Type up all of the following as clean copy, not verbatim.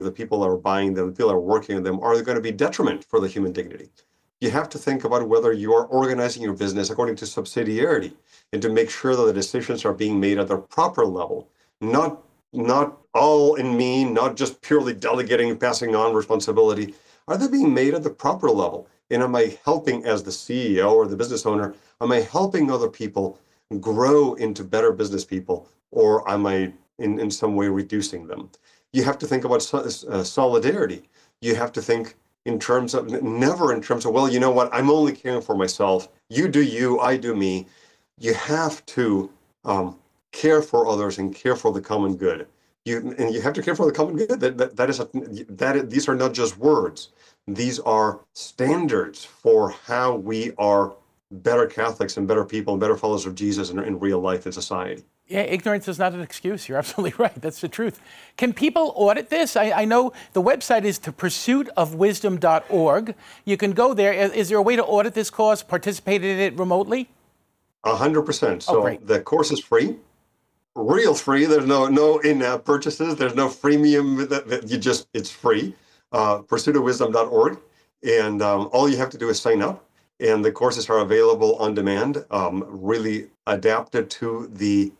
the people that are buying them, the people that are working on them, are they going to be detriment for the human dignity? You have to think about whether you are organizing your business according to subsidiarity and to make sure that the decisions are being made at the proper level, not all in me, not just purely delegating and passing on responsibility. Are they being made at the proper level? And am I helping, as the CEO or the business owner, am I helping other people grow into better business people, or am I in some way reducing them? You have to think about solidarity. You have to think never in terms of, well, you know what, I'm only caring for myself. You do you, I do me. You have to care for others and care for the common good. You have to care for the common good. These are not just words. These are standards for how we are better Catholics and better people and better followers of Jesus in real life and society. Yeah, ignorance is not an excuse. You're absolutely right. That's the truth. Can people audit this? I know the website is thepursuitofwisdom.org. You can go there. Is there a way to audit this course, participate in it remotely? 100%. So the course is free, real free. There's no in-app purchases. There's no freemium. It's free. Pursuitofwisdom.org. And all you have to do is sign up. And the courses are available on demand, really adapted to the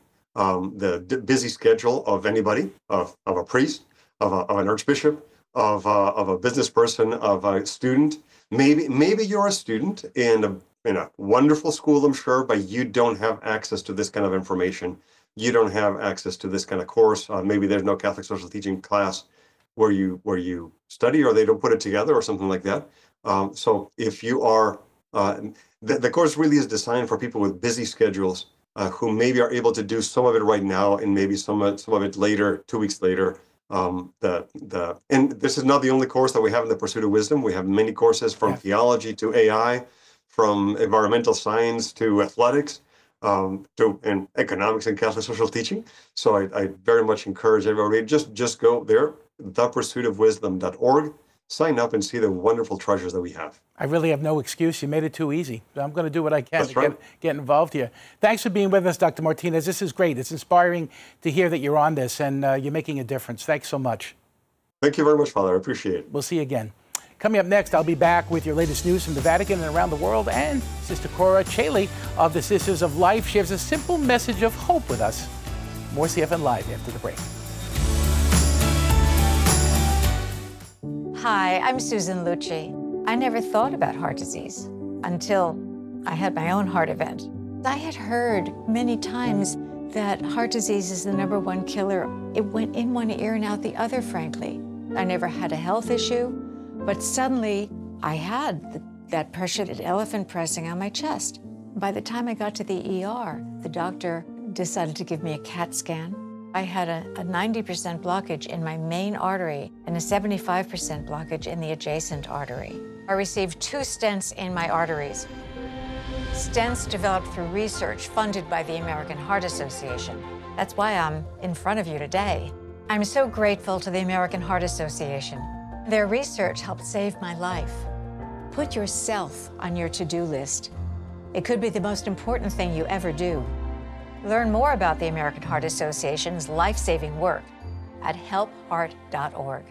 busy schedule of anybody, of a priest, of an archbishop, of a business person, of a student. Maybe you're a student in a wonderful school, I'm sure, but you don't have access to this kind of information. You don't have access to this kind of course. Maybe there's no Catholic social teaching class where you study, or they don't put it together, or something like that. So if you are, the course really is designed for people with busy schedules, who maybe are able to do some of it right now and maybe some of it later, 2 weeks later. And this is not the only course that we have in the Pursuit of Wisdom. We have many courses from theology to AI, from environmental science to athletics, and economics and Catholic social teaching. So I very much encourage everybody, just go there, thepursuitofwisdom.org, sign up and see the wonderful treasures that we have. I really have no excuse. You made it too easy. I'm going to do what I can to get involved here. Thanks for being with us, Dr. Martinez. This is great. It's inspiring to hear that you're on this and you're making a difference. Thanks so much. Thank you very much, Father. I appreciate it. We'll see you again. Coming up next, I'll be back with your latest news from the Vatican and around the world. And Sister Cora Chaley of the Sisters of Life shares a simple message of hope with us. More CFN Live after the break. Hi, I'm Susan Lucci. I never thought about heart disease until I had my own heart event. I had heard many times that heart disease is the #1 killer. It went in one ear and out the other, frankly. I never had a health issue, but suddenly I had that pressure, that elephant pressing on my chest. By the time I got to the ER, the doctor decided to give me a CAT scan. I had a 90% blockage in my main artery and a 75% blockage in the adjacent artery. I received 2 stents in my arteries. Stents developed through research funded by the American Heart Association. That's why I'm in front of you today. I'm so grateful to the American Heart Association. Their research helped save my life. Put yourself on your to-do list. It could be the most important thing you ever do. Learn more about the American Heart Association's life-saving work at helpheart.org.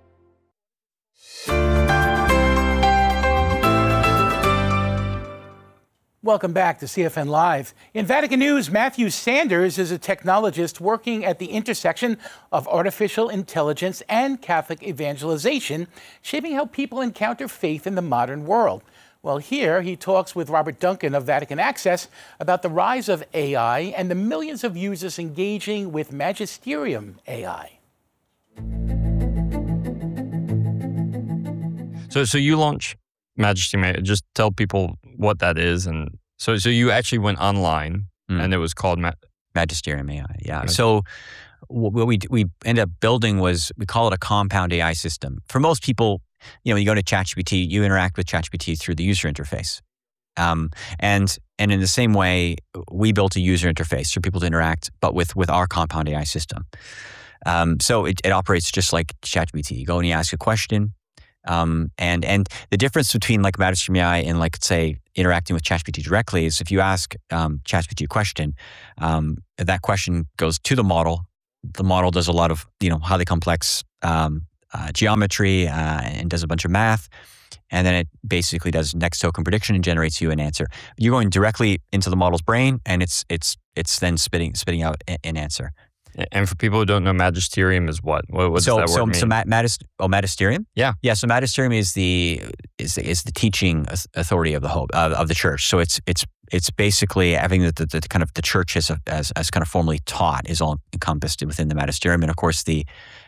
Welcome back to CFN Live. In Vatican News, Matthew Sanders is a technologist working at the intersection of artificial intelligence and Catholic evangelization, shaping how people encounter faith in the modern world. Well, here he talks with Robert Duncan of Vatican Access about the rise of AI and the millions of users engaging with Magisterium AI. So you launch Magisterium AI. Just tell people what that is. And so you actually went online, and it was called Magisterium AI. Yeah. So what we ended up building was, we call it a compound AI system. For most people, you go to ChatGPT, you interact with ChatGPT through the user interface. And in the same way, we built a user interface for people to interact, but with our compound AI system. So it operates just like ChatGPT. You go and you ask a question. And the difference between like Magisterium AI and like, say, interacting with ChatGPT directly is if you ask ChatGPT a question, that question goes to the model. The model does a lot of, highly complex geometry and does a bunch of math. And then it basically does next token prediction and generates you an answer. You're going directly into the model's brain, and it's then spitting out an answer. And for people who don't know, magisterium is what? What does that word mean? So magisterium? Yeah. Yeah. So magisterium is the teaching authority of the church. So it's basically having the kind of the church as kind of formally taught is all encompassed within the magisterium, and of course the